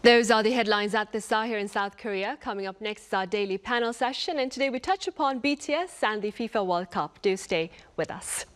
Those are the headlines at this hour here in South Korea. Coming up next is our daily panel session, and today we touch upon BTS and the FIFA World Cup. Do stay with us.